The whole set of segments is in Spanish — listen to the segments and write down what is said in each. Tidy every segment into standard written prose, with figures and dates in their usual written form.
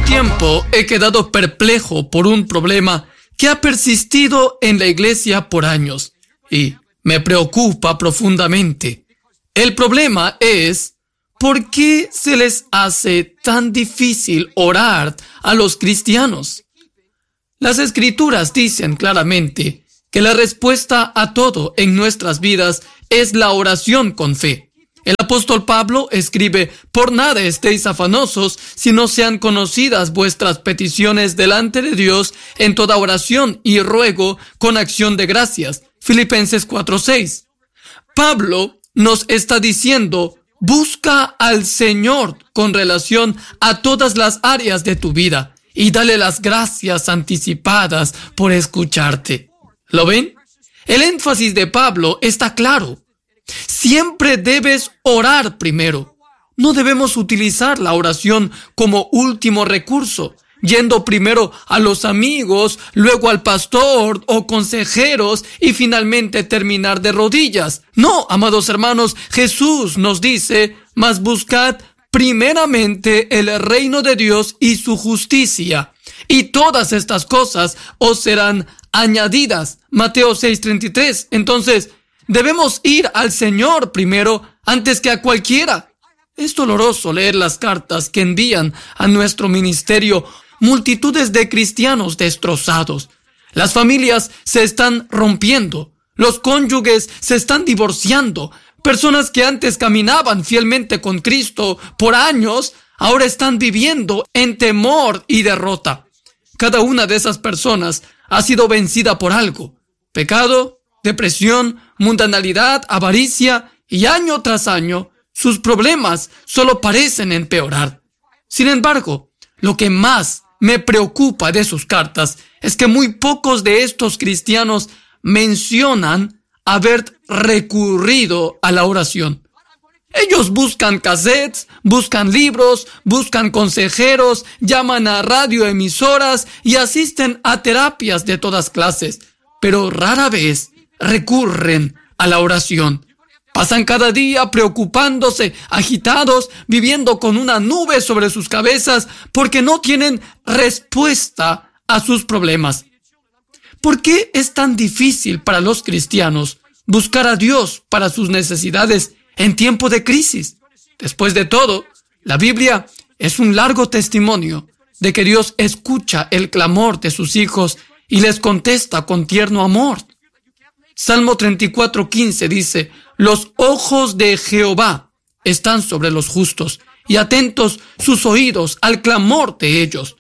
tiempo he quedado perplejo por un problema que ha persistido en la iglesia por años y me preocupa profundamente. El problema es: ¿por qué se les hace tan difícil orar a los cristianos? Las Escrituras dicen claramente que la respuesta a todo en nuestras vidas es la oración con fe. El apóstol Pablo escribe: por nada estéis afanosos, sino sean conocidas vuestras peticiones delante de Dios en toda oración y ruego con acción de gracias. Filipenses 4:6. Pablo nos está diciendo: busca al Señor con relación a todas las áreas de tu vida y dale las gracias anticipadas por escucharte. ¿Lo ven? El énfasis de Pablo está claro. Siempre debes orar primero. No debemos utilizar la oración como último recurso, yendo primero a los amigos, luego al pastor o consejeros y finalmente terminar de rodillas. No, amados hermanos, Jesús nos dice: mas buscad primeramente el reino de Dios y su justicia, y todas estas cosas os serán añadidas. Mateo 6:33. Entonces, debemos ir al Señor primero antes que a cualquiera. Es doloroso leer las cartas que envían a nuestro ministerio multitudes de cristianos destrozados. Las familias se están rompiendo, los cónyuges se están divorciando. Personas que antes caminaban fielmente con Cristo por años, ahora están viviendo en temor y derrota. Cada una de esas personas ha sido vencida por algo: pecado, depresión, mundanalidad, avaricia, y año tras año sus problemas solo parecen empeorar. Sin embargo, lo que más me preocupa de sus cartas es que muy pocos de estos cristianos mencionan haber recurrido a la oración. Ellos buscan cassettes, buscan libros, buscan consejeros, llaman a radioemisoras y asisten a terapias de todas clases, pero rara vez recurren a la oración. Pasan cada día preocupándose, agitados, viviendo con una nube sobre sus cabezas porque no tienen respuesta a sus problemas. ¿Por qué es tan difícil para los cristianos buscar a Dios para sus necesidades en tiempo de crisis? Después de todo, la Biblia es un largo testimonio de que Dios escucha el clamor de sus hijos y les contesta con tierno amor. Salmo 34:15 dice: los ojos de Jehová están sobre los justos y atentos sus oídos al clamor de ellos.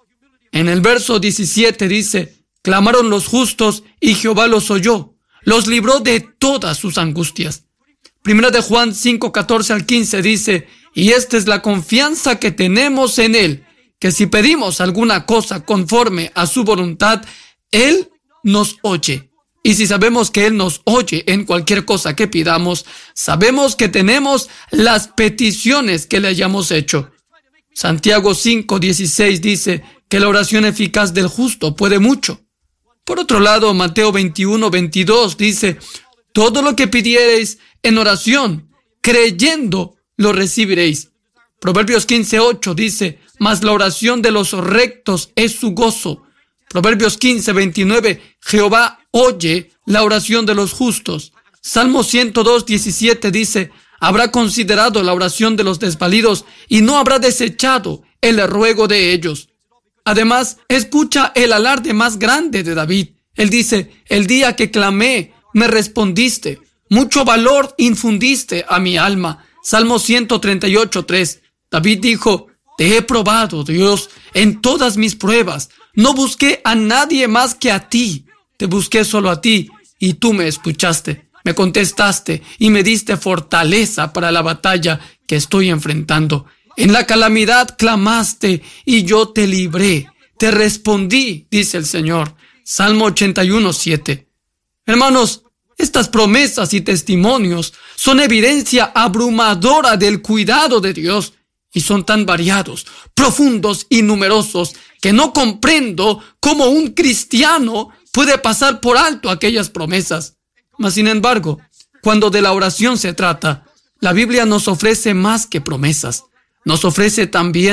En el verso 17 dice: clamaron los justos y Jehová los oyó, los libró de todas sus angustias. Primera de Juan 5:14-15 dice: y esta es la confianza que tenemos en Él, que si pedimos alguna cosa conforme a su voluntad, Él nos oye. Y si sabemos que Él nos oye en cualquier cosa que pidamos, sabemos que tenemos las peticiones que le hayamos hecho. Santiago 5:16 dice que la oración eficaz del justo puede mucho. Por otro lado, Mateo 21:22 dice: todo lo que pidiereis en oración, creyendo, lo recibiréis. Proverbios 15:8 dice: mas la oración de los rectos es su gozo. Proverbios 15:29, Jehová oye la oración de los justos. Salmo 102:17 dice: habrá considerado la oración de los desvalidos y no habrá desechado el ruego de ellos. Además, escucha el alarde más grande de David. Él dice: el día que clamé, me respondiste. Mucho valor infundiste a mi alma. Salmo 138:3. David dijo: te he probado, Dios, en todas mis pruebas. No busqué a nadie más que a ti. Te busqué solo a ti y tú me escuchaste. Me contestaste y me diste fortaleza para la batalla que estoy enfrentando. En la calamidad clamaste y yo te libré. Te respondí, dice el Señor. Salmo 81:7. Hermanos, estas promesas y testimonios son evidencia abrumadora del cuidado de Dios. Y son tan variados, profundos y numerosos que no comprendo cómo un cristiano puede pasar por alto aquellas promesas. Mas, sin embargo, cuando de la oración se trata, la Biblia nos ofrece más que promesas. Nos ofrece también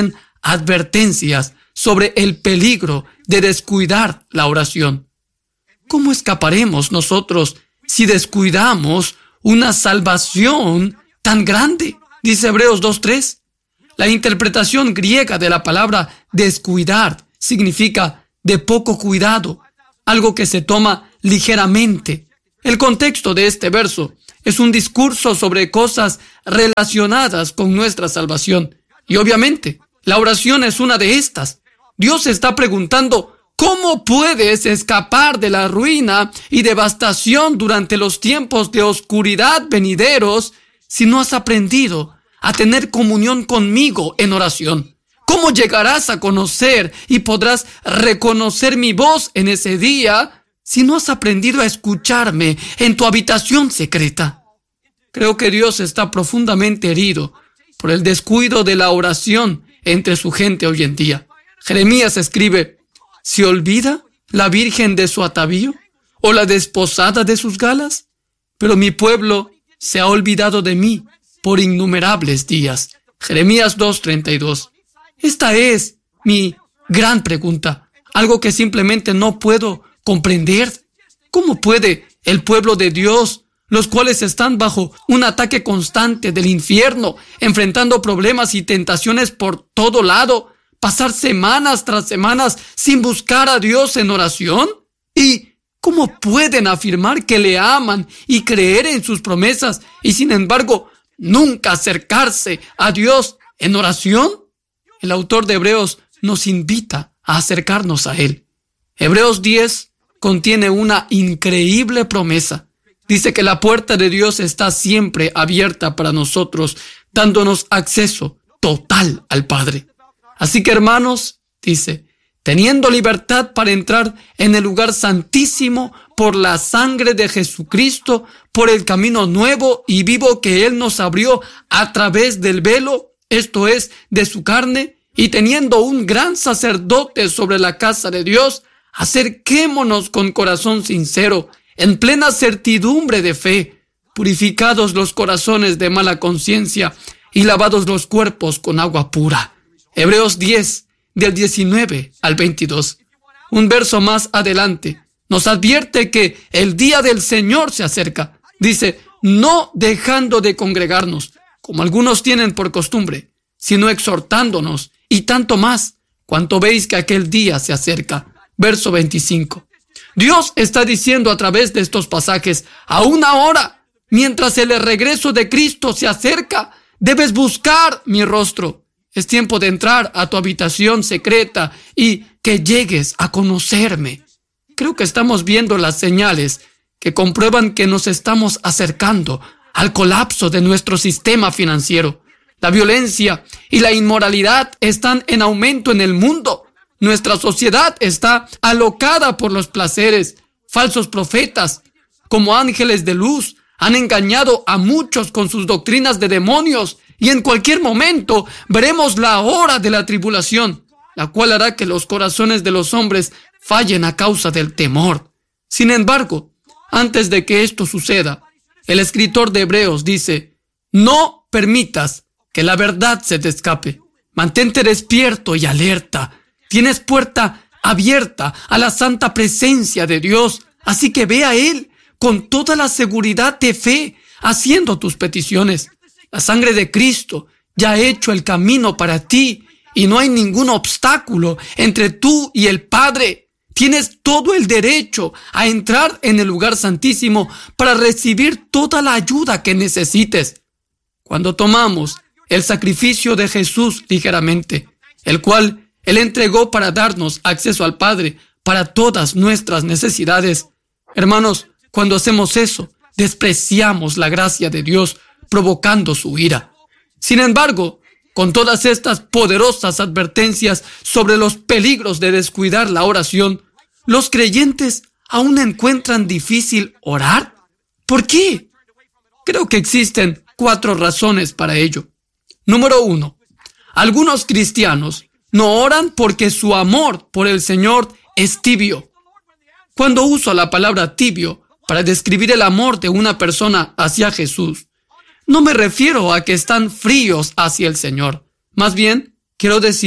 advertencias sobre el peligro de descuidar la oración. ¿Cómo escaparemos nosotros si descuidamos una salvación tan grande? Dice Hebreos 2:3. La interpretación griega de la palabra descuidar significa de poco cuidado, algo que se toma ligeramente. El contexto de este verso es un discurso sobre cosas relacionadas con nuestra salvación. Y obviamente, la oración es una de estas. Dios está preguntando, ¿cómo puedes escapar de la ruina y devastación durante los tiempos de oscuridad venideros si no has aprendido a tener comunión conmigo en oración? ¿Cómo llegarás a conocer y podrás reconocer mi voz en ese día si no has aprendido a escucharme en tu habitación secreta? Creo que Dios está profundamente herido por el descuido de la oración entre su gente hoy en día. Jeremías escribe, ¿se olvida la virgen de su atavío o la desposada de sus galas? Pero mi pueblo se ha olvidado de mí por innumerables días. Jeremías 2:32. Esta es mi gran pregunta, algo que simplemente no puedo comprender. ¿Cómo puede el pueblo de Dios, los cuales están bajo un ataque constante del infierno, enfrentando problemas y tentaciones por todo lado, pasar semanas tras semanas sin buscar a Dios en oración? ¿Y cómo pueden afirmar que le aman y creer en sus promesas y sin embargo nunca acercarse a Dios en oración? El autor de Hebreos nos invita a acercarnos a Él. Hebreos 10 contiene una increíble promesa. Dice que la puerta de Dios está siempre abierta para nosotros, dándonos acceso total al Padre. Así que, hermanos, dice, teniendo libertad para entrar en el lugar santísimo por la sangre de Jesucristo, por el camino nuevo y vivo que Él nos abrió a través del velo, esto es, de su carne, y teniendo un gran sacerdote sobre la casa de Dios, acerquémonos con corazón sincero, en plena certidumbre de fe, purificados los corazones de mala conciencia y lavados los cuerpos con agua pura. Hebreos 10, del 19 al 22. Un verso más adelante nos advierte que el día del Señor se acerca. Dice, no dejando de congregarnos, como algunos tienen por costumbre, sino exhortándonos, y tanto más, cuanto veis que aquel día se acerca. Verso 25. Dios está diciendo a través de estos pasajes, aún ahora, mientras el regreso de Cristo se acerca, debes buscar mi rostro. Es tiempo de entrar a tu habitación secreta y que llegues a conocerme. Creo que estamos viendo las señales que comprueban que nos estamos acercando al colapso de nuestro sistema financiero. La violencia y la inmoralidad están en aumento en el mundo. Nuestra sociedad está alocada por los placeres. Falsos profetas, como ángeles de luz, han engañado a muchos con sus doctrinas de demonios. Y en cualquier momento veremos la hora de la tribulación, la cual hará que los corazones de los hombres fallen a causa del temor. Sin embargo, antes de que esto suceda, el escritor de Hebreos dice, no permitas que la verdad se te escape. Mantente despierto y alerta. Tienes puerta abierta a la santa presencia de Dios, así que ve a Él con toda la seguridad de fe, haciendo tus peticiones. La sangre de Cristo ya ha hecho el camino para ti y no hay ningún obstáculo entre tú y el Padre. Tienes todo el derecho a entrar en el lugar santísimo para recibir toda la ayuda que necesites. Cuando tomamos el sacrificio de Jesús ligeramente, el cual Él entregó para darnos acceso al Padre para todas nuestras necesidades. Hermanos, cuando hacemos eso, despreciamos la gracia de Dios, provocando su ira. Sin embargo, con todas estas poderosas advertencias sobre los peligros de descuidar la oración, ¿los creyentes aún encuentran difícil orar? ¿Por qué? Creo que existen 4 razones para ello. Número 1. Algunos cristianos no oran porque su amor por el Señor es tibio. Cuando uso la palabra tibio para describir el amor de una persona hacia Jesús, no me refiero a que están fríos hacia el Señor. Más bien, quiero decir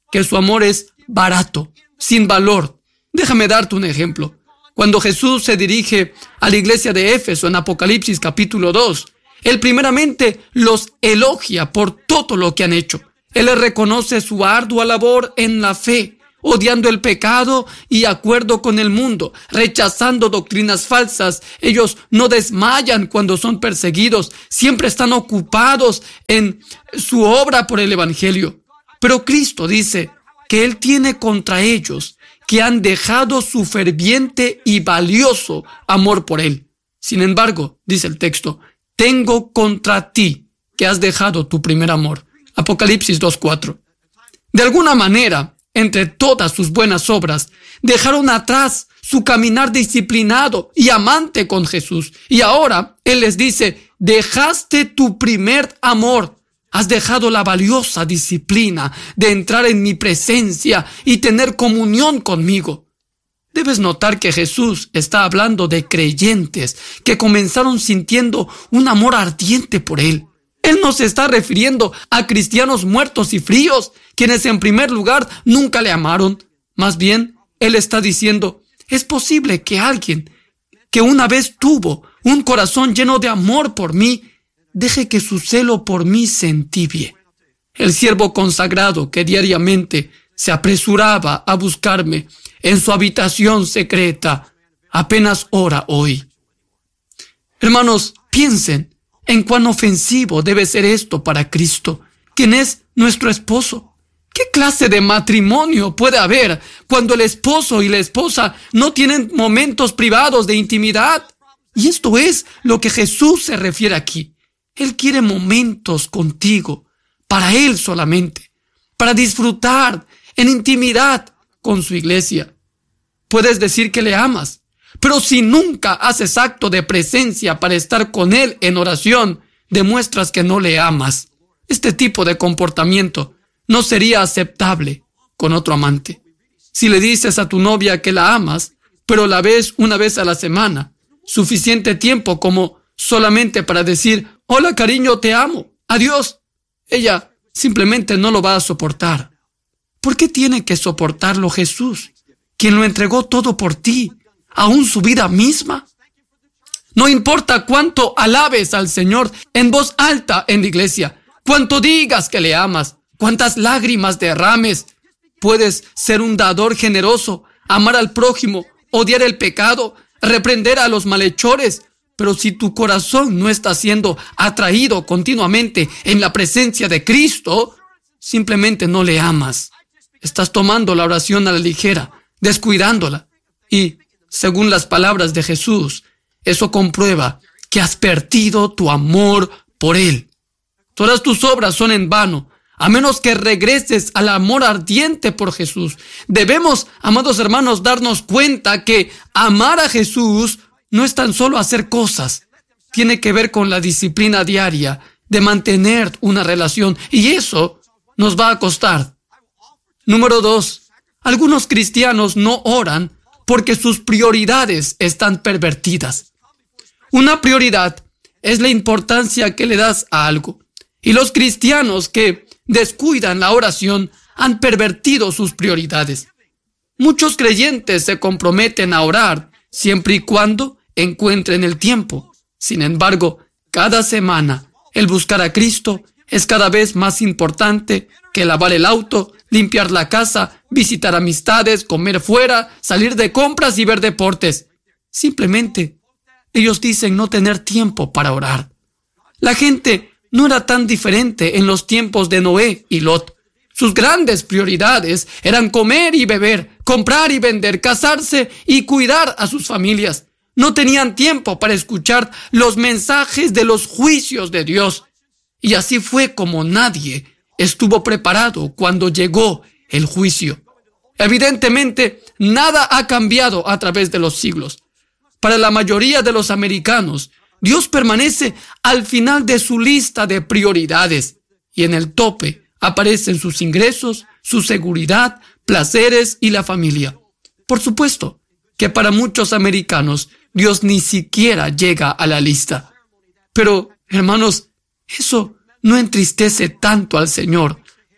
que su amor es barato, sin valor. Déjame darte un ejemplo. Cuando Jesús se dirige a la iglesia de Éfeso en Apocalipsis capítulo 2, Él primeramente los elogia por todo lo que han hecho. Él les reconoce su ardua labor en la fe, odiando el pecado y acuerdo con el mundo, rechazando doctrinas falsas. Ellos no desmayan cuando son perseguidos, siempre están ocupados en su obra por el evangelio. Pero Cristo dice que Él tiene contra ellos que han dejado su ferviente y valioso amor por Él. Sin embargo, dice el texto, tengo contra ti que has dejado tu primer amor. Apocalipsis 2:4. De alguna manera, entre todas sus buenas obras, dejaron atrás su caminar disciplinado y amante con Jesús. Y ahora Él les dice, dejaste tu primer amor. Has dejado la valiosa disciplina de entrar en mi presencia y tener comunión conmigo. Debes notar que Jesús está hablando de creyentes que comenzaron sintiendo un amor ardiente por Él. Él no se está refiriendo a cristianos muertos y fríos, quienes en primer lugar nunca le amaron. Más bien, Él está diciendo, es posible que alguien que una vez tuvo un corazón lleno de amor por mí, deje que su celo por mí se entibie. El siervo consagrado que diariamente se apresuraba a buscarme en su habitación secreta, apenas ora hoy. Hermanos, piensen en cuán ofensivo debe ser esto para Cristo, quien es nuestro esposo. ¿Qué clase de matrimonio puede haber cuando el esposo y la esposa no tienen momentos privados de intimidad? Y esto es lo que Jesús se refiere aquí. Él quiere momentos contigo, para Él solamente, para disfrutar en intimidad con su iglesia. Puedes decir que le amas, pero si nunca haces acto de presencia para estar con Él en oración, demuestras que no le amas. Este tipo de comportamiento no sería aceptable con otro amante. Si le dices a tu novia que la amas, pero la ves una vez a la semana, suficiente tiempo como solamente para decir, hola cariño, te amo, adiós, ella simplemente no lo va a soportar. ¿Por qué tiene que soportarlo Jesús, quien lo entregó todo por ti, aún su vida misma? No importa cuánto alabes al Señor en voz alta en la iglesia, cuánto digas que le amas, cuántas lágrimas derrames, puedes ser un dador generoso, amar al prójimo, odiar el pecado, reprender a los malhechores, pero si tu corazón no está siendo atraído continuamente en la presencia de Cristo, simplemente no le amas. Estás tomando la oración a la ligera, descuidándola. Y, según las palabras de Jesús, eso comprueba que has perdido tu amor por Él. Todas tus obras son en vano, a menos que regreses al amor ardiente por Jesús. Debemos, amados hermanos, darnos cuenta que amar a Jesús no es tan solo hacer cosas. Tiene que ver con la disciplina diaria de mantener una relación, y eso nos va a costar. Número 2. Algunos cristianos no oran porque sus prioridades están pervertidas. Una prioridad es la importancia que le das a algo, y los cristianos que descuidan la oración han pervertido sus prioridades. Muchos creyentes se comprometen a orar siempre y cuando encuentren el tiempo. Sin embargo, cada semana el buscar a Cristo es cada vez más importante que lavar el auto, limpiar la casa, visitar amistades, comer fuera, salir de compras y ver deportes. Simplemente, ellos dicen no tener tiempo para orar. La gente no era tan diferente en los tiempos de Noé y Lot. Sus grandes prioridades eran comer y beber, comprar y vender, casarse y cuidar a sus familias. No tenían tiempo para escuchar los mensajes de los juicios de Dios. Y así fue como nadie estuvo preparado cuando llegó el juicio. Evidentemente, nada ha cambiado a través de los siglos. Para la mayoría de los americanos, Dios permanece al final de su lista de prioridades, y en el tope aparecen sus ingresos, su seguridad, placeres y la familia. Por supuesto que para muchos americanos Dios ni siquiera llega a la lista. Pero, hermanos, eso no entristece tanto al Señor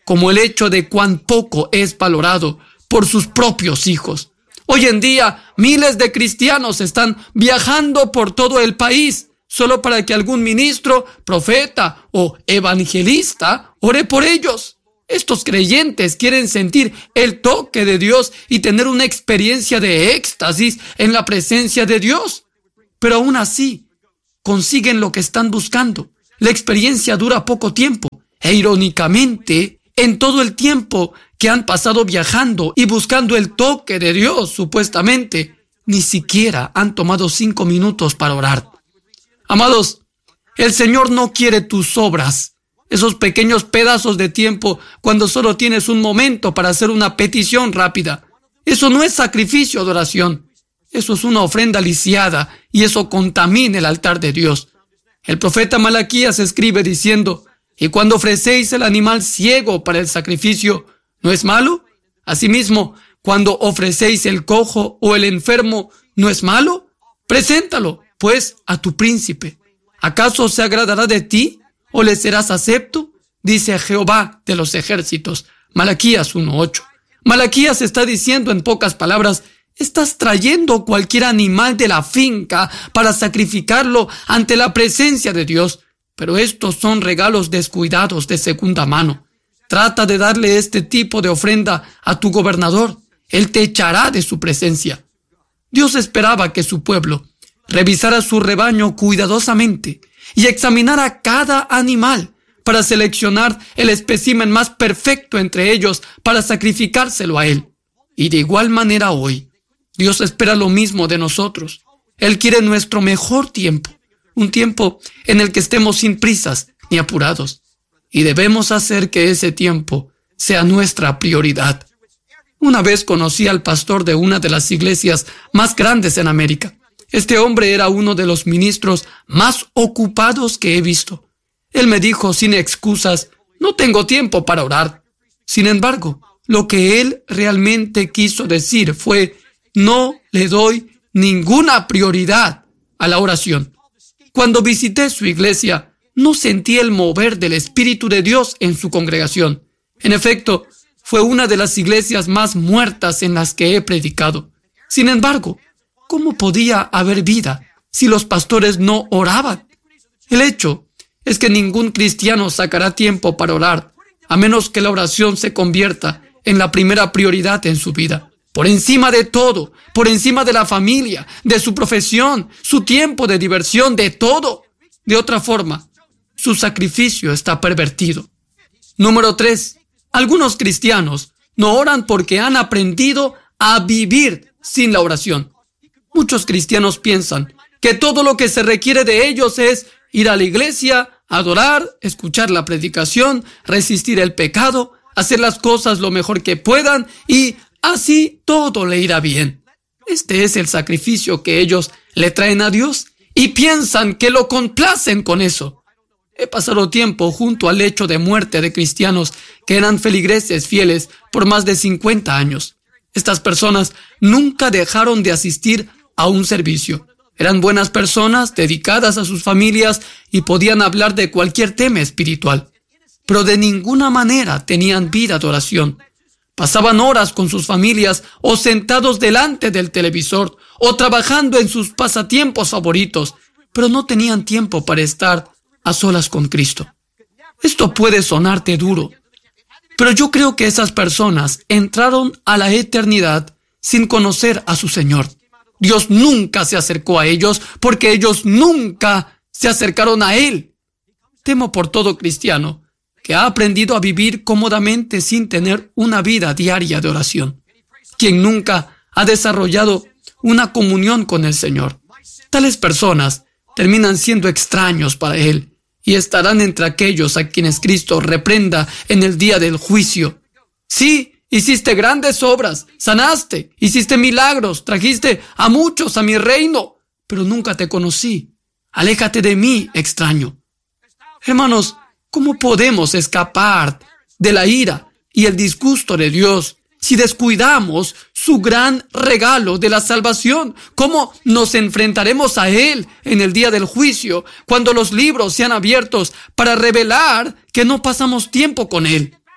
como el hecho de cuán poco es valorado por sus propios hijos. Hoy en día, miles de cristianos están viajando por todo el país solo para que algún ministro, profeta o evangelista ore por ellos. Estos creyentes quieren sentir el toque de Dios y tener una experiencia de éxtasis en la presencia de Dios. Pero aún así, consiguen lo que están buscando. La experiencia dura poco tiempo. E irónicamente, en todo el tiempo que han pasado viajando y buscando el toque de Dios, supuestamente, ni siquiera han tomado 5 minutos para orar. Amados, el Señor no quiere tus obras, esos pequeños pedazos de tiempo cuando solo tienes un momento para hacer una petición rápida. Eso no es sacrificio de oración. Eso es una ofrenda lisiada y eso contamina el altar de Dios. El profeta Malaquías escribe diciendo: y cuando ofrecéis el animal ciego para el sacrificio, ¿no es malo? Asimismo, cuando ofrecéis el cojo o el enfermo, ¿no es malo? Preséntalo, pues, a tu príncipe. ¿Acaso se agradará de ti o le serás acepto? Dice Jehová de los ejércitos. Malaquías 1:8. Malaquías está diciendo en pocas palabras: estás trayendo cualquier animal de la finca para sacrificarlo ante la presencia de Dios. Pero estos son regalos descuidados de segunda mano. Trata de darle este tipo de ofrenda a tu gobernador. Él te echará de su presencia. Dios esperaba que su pueblo revisara su rebaño cuidadosamente y examinara cada animal para seleccionar el espécimen más perfecto entre ellos para sacrificárselo a Él. Y de igual manera hoy, Dios espera lo mismo de nosotros. Él quiere nuestro mejor tiempo, un tiempo en el que estemos sin prisas ni apurados. Y debemos hacer que ese tiempo sea nuestra prioridad. Una vez conocí al pastor de una de las iglesias más grandes en América. Este hombre era uno de los ministros más ocupados que he visto. Él me dijo sin excusas: no tengo tiempo para orar. Sin embargo, lo que él realmente quiso decir fue: no le doy ninguna prioridad a la oración. Cuando visité su iglesia, no sentí el mover del Espíritu de Dios en su congregación. En efecto, fue una de las iglesias más muertas en las que he predicado. Sin embargo, ¿cómo podía haber vida si los pastores no oraban? El hecho es que ningún cristiano sacará tiempo para orar, a menos que la oración se convierta en la primera prioridad en su vida. Por encima de todo, por encima de la familia, de su profesión, su tiempo de diversión, de todo. De otra forma, su sacrificio está pervertido. Número 3. Algunos cristianos no oran porque han aprendido a vivir sin la oración. Muchos cristianos piensan que todo lo que se requiere de ellos es ir a la iglesia, adorar, escuchar la predicación, resistir el pecado, hacer las cosas lo mejor que puedan y así todo le irá bien. Este es el sacrificio que ellos le traen a Dios y piensan que lo complacen con eso. He pasado tiempo junto al lecho de muerte de cristianos que eran feligreses fieles por más de 50 años. Estas personas nunca dejaron de asistir a un servicio. Eran buenas personas, dedicadas a sus familias y podían hablar de cualquier tema espiritual. Pero de ninguna manera tenían vida de oración. Pasaban horas con sus familias o sentados delante del televisor o trabajando en sus pasatiempos favoritos, pero no tenían tiempo para estar a solas con Cristo. Esto puede sonarte duro, pero yo creo que esas personas entraron a la eternidad sin conocer a su Señor. Dios nunca se acercó a ellos porque ellos nunca se acercaron a Él. Temo por todo cristiano que ha aprendido a vivir cómodamente sin tener una vida diaria de oración, quien nunca ha desarrollado una comunión con el Señor. Tales personas terminan siendo extraños para Él y estarán entre aquellos a quienes Cristo reprenda en el día del juicio. Sí, hiciste grandes obras, sanaste, hiciste milagros, trajiste a muchos a mi reino, pero nunca te conocí. Aléjate de mí, extraño. Hermanos, ¿cómo podemos escapar de la ira y el disgusto de Dios si descuidamos su gran regalo de la salvación? ¿Cómo nos enfrentaremos a Él en el día del juicio cuando los libros sean abiertos para revelar que no pasamos tiempo con Él?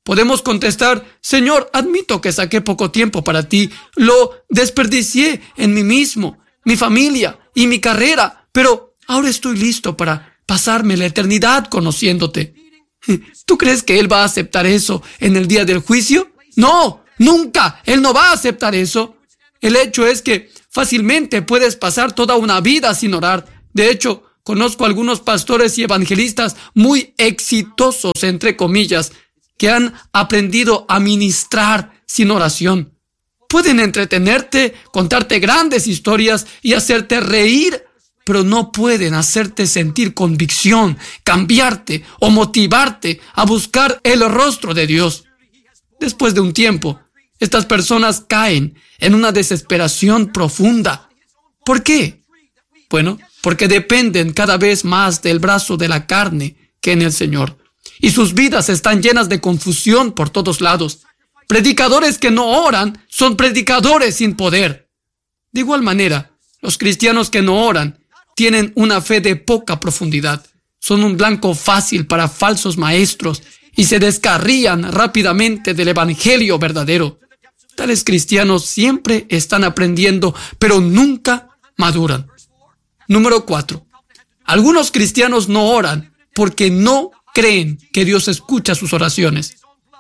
Podemos contestar: Señor, admito que saqué poco tiempo para ti, lo desperdicié en mí mismo, mi familia y mi carrera, pero ahora estoy listo para pasarme la eternidad conociéndote. ¿Tú crees que Él va a aceptar eso en el día del juicio? No, nunca. Él no va a aceptar eso. El hecho es que fácilmente puedes pasar toda una vida sin orar. De hecho, conozco algunos pastores y evangelistas muy exitosos, entre comillas, que han aprendido a ministrar sin oración. Pueden entretenerte, contarte grandes historias y hacerte reír, pero no pueden hacerte sentir convicción, cambiarte o motivarte a buscar el rostro de Dios. Después de un tiempo, estas personas caen en una desesperación profunda. ¿Por qué? Bueno, porque dependen cada vez más del brazo de la carne que en el Señor. Y sus vidas están llenas de confusión por todos lados. Predicadores que no oran son predicadores sin poder. De igual manera, los cristianos que no oran tienen una fe de poca profundidad. Son un blanco fácil para falsos maestros y se descarrían rápidamente del evangelio verdadero. Tales cristianos siempre están aprendiendo, pero nunca maduran. Número 4. Algunos cristianos no oran porque no creen que Dios escucha sus oraciones.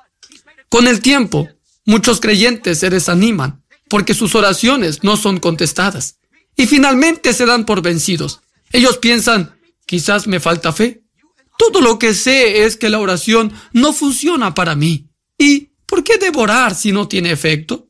Con el tiempo, muchos creyentes se desaniman porque sus oraciones no son contestadas y finalmente se dan por vencidos. Ellos piensan: quizás me falta fe. Todo lo que sé es que la oración no funciona para mí. ¿Y por qué debo orar si no tiene efecto?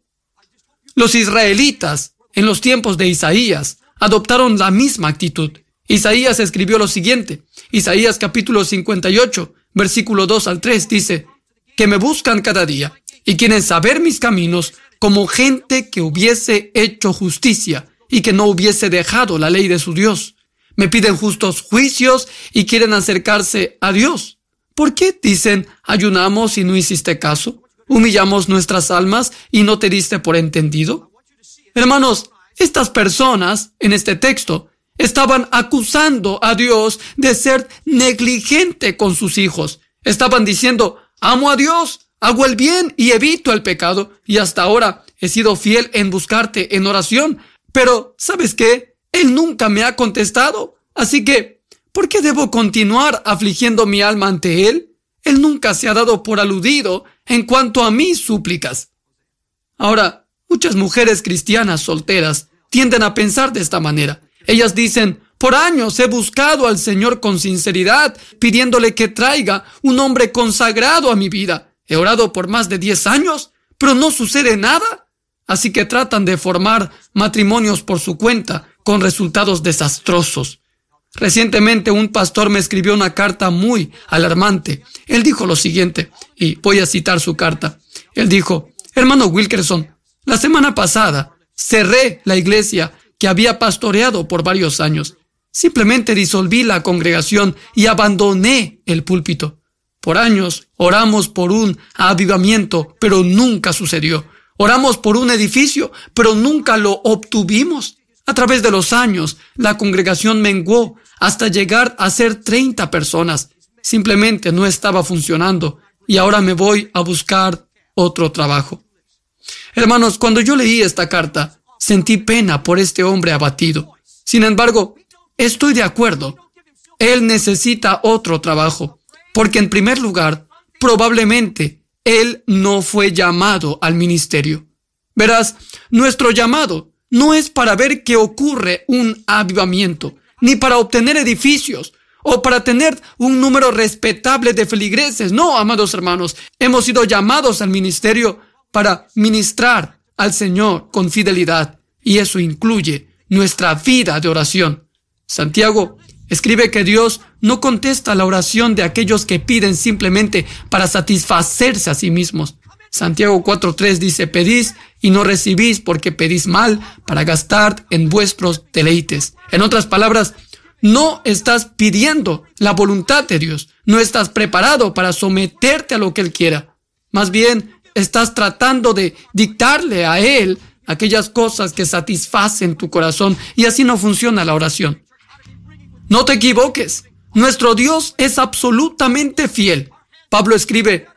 Los israelitas, en los tiempos de Isaías, adoptaron la misma actitud. Isaías escribió lo siguiente. Isaías capítulo 58, versículo 2 al 3 dice: que me buscan cada día y quieren saber mis caminos, como gente que hubiese hecho justicia y que no hubiese dejado la ley de su Dios. Me piden justos juicios y quieren acercarse a Dios. ¿Por qué dicen: ayunamos y no hiciste caso? ¿Humillamos nuestras almas y no te diste por entendido? Hermanos, estas personas en este texto estaban acusando a Dios de ser negligente con sus hijos. Estaban diciendo: amo a Dios, hago el bien y evito el pecado, y hasta ahora he sido fiel en buscarte en oración. Pero, ¿sabes qué? Él nunca me ha contestado. Así que, ¿por qué debo continuar afligiendo mi alma ante Él? Él nunca se ha dado por aludido en cuanto a mis súplicas. Ahora, muchas mujeres cristianas solteras tienden a pensar de esta manera. Ellas dicen: por años he buscado al Señor con sinceridad, pidiéndole que traiga un hombre consagrado a mi vida. He orado por más de 10 años, pero no sucede nada. Así que tratan de formar matrimonios por su cuenta, con resultados desastrosos. Recientemente un pastor me escribió una carta muy alarmante. Él dijo lo siguiente, y voy a citar su carta. Él dijo: hermano Wilkerson, la semana pasada cerré la iglesia que había pastoreado por varios años. Simplemente disolví la congregación y abandoné el púlpito. Por años oramos por un avivamiento, pero nunca sucedió. Oramos por un edificio, pero nunca lo obtuvimos. A través de los años, la congregación menguó hasta llegar a ser 30 personas. Simplemente no estaba funcionando y ahora me voy a buscar otro trabajo. Hermanos, cuando yo leí esta carta, sentí pena por este hombre abatido. Sin embargo, estoy de acuerdo. Él necesita otro trabajo, porque en primer lugar, probablemente él no fue llamado al ministerio. Verás, nuestro llamado no es para ver que ocurre un avivamiento, ni para obtener edificios, o para tener un número respetable de feligreses. No, amados hermanos, hemos sido llamados al ministerio para ministrar al Señor con fidelidad, y eso incluye nuestra vida de oración. Santiago escribe que Dios no contesta la oración de aquellos que piden simplemente para satisfacerse a sí mismos. Santiago 4:3 dice: pedís y no recibís porque pedís mal para gastar en vuestros deleites. En otras palabras, no estás pidiendo la voluntad de Dios. No estás preparado para someterte a lo que Él quiera. Más bien, estás tratando de dictarle a Él aquellas cosas que satisfacen tu corazón, y así no funciona la oración. No te equivoques. Nuestro Dios es absolutamente fiel. Pablo escribe: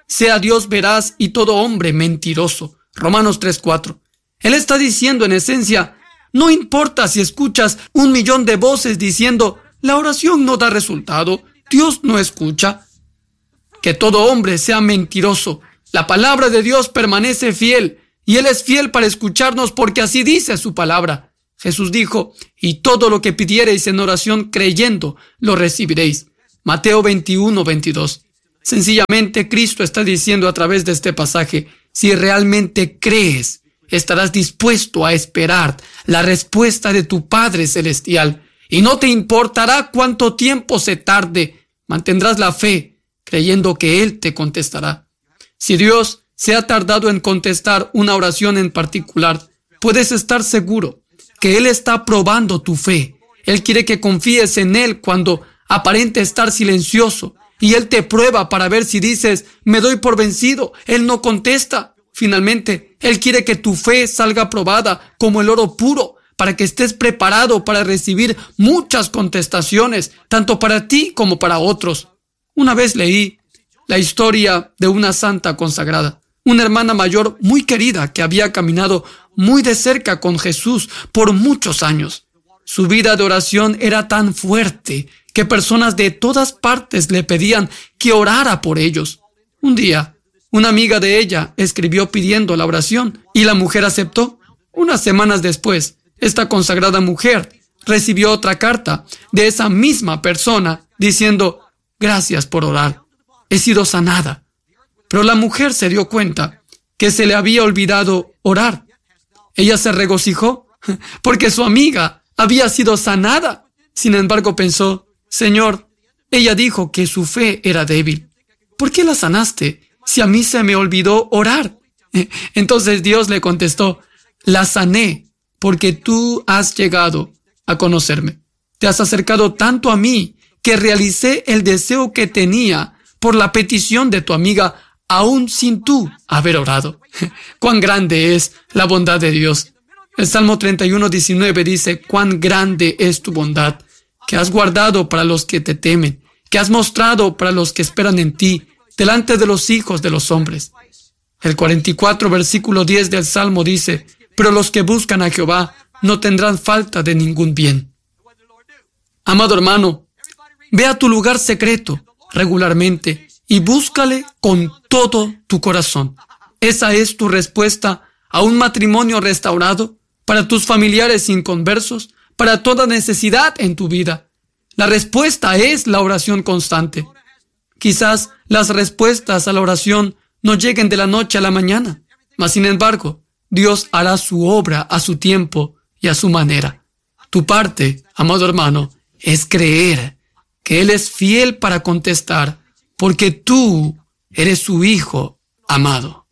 sea Dios veraz y todo hombre mentiroso. Romanos 3:4. Él está diciendo en esencia, no importa si escuchas 1,000,000 de voces diciendo, la oración no da resultado, Dios no escucha. Que todo hombre sea mentiroso. La palabra de Dios permanece fiel, y Él es fiel para escucharnos porque así dice su palabra. Jesús dijo, y todo lo que pidiereis en oración creyendo, lo recibiréis. Mateo 21:22. Sencillamente, Cristo está diciendo a través de este pasaje, si realmente crees, estarás dispuesto a esperar la respuesta de tu Padre Celestial, y no te importará cuánto tiempo se tarde, mantendrás la fe, creyendo que Él te contestará. Si Dios se ha tardado en contestar una oración en particular, puedes estar seguro que Él está probando tu fe. Él quiere que confíes en Él cuando aparente estar silencioso, y Él te prueba para ver si dices, me doy por vencido, Él no contesta. Finalmente, Él quiere que tu fe salga probada como el oro puro, para que estés preparado para recibir muchas contestaciones, tanto para ti como para otros. Una vez leí la historia de una santa consagrada, una hermana mayor muy querida que había caminado muy de cerca con Jesús por muchos años. Su vida de oración era tan fuerte que personas de todas partes le pedían que orara por ellos. Un día, una amiga de ella escribió pidiendo la oración y la mujer aceptó. Unas semanas después, esta consagrada mujer recibió otra carta de esa misma persona diciendo, gracias por orar, he sido sanada. Pero la mujer se dio cuenta que se le había olvidado orar. Ella se regocijó porque su amiga había sido sanada. Sin embargo, pensó, Señor, ella dijo que su fe era débil. ¿Por qué la sanaste si a mí se me olvidó orar? Entonces Dios le contestó, la sané porque tú has llegado a conocerme. Te has acercado tanto a mí que realicé el deseo que tenía por la petición de tu amiga, aún sin tú haber orado. Cuán grande es la bondad de Dios. El Salmo 31:19 dice, cuán grande es tu bondad, que has guardado para los que te temen, que has mostrado para los que esperan en ti, delante de los hijos de los hombres. El 44, versículo 10 del Salmo dice, pero los que buscan a Jehová no tendrán falta de ningún bien. Amado hermano, ve a tu lugar secreto regularmente y búscale con todo tu corazón. Esa es tu respuesta a un matrimonio restaurado, para tus familiares inconversos, para toda necesidad en tu vida. La respuesta es la oración constante. Quizás las respuestas a la oración no lleguen de la noche a la mañana, mas sin embargo, Dios hará su obra a su tiempo y a su manera. Tu parte, amado hermano, es creer que Él es fiel para contestar, porque tú eres su hijo amado.